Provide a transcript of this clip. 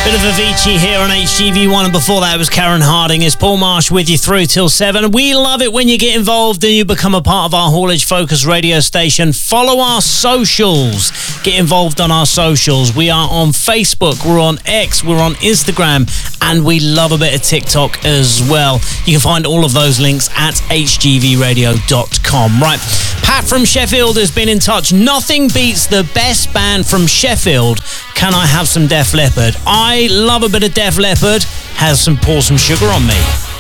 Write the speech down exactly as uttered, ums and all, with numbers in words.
Bit of Avicii here on H G V one, and before that it was Karen Harding. It's Paul Marsh with you through till seven. We love it when you get involved and you become a part of our Haulage Focus radio station. Follow our socials. Get involved on our socials. We are on Facebook, we're on X, we're on Instagram, and we love a bit of TikTok as well. You can find all of those links at h g v radio dot com. Right, Pat from Sheffield has been in touch. Nothing beats the best band from Sheffield. Can I have some Def Leppard? I love a bit of Def Leppard. Has some Pour Some Sugar on Me.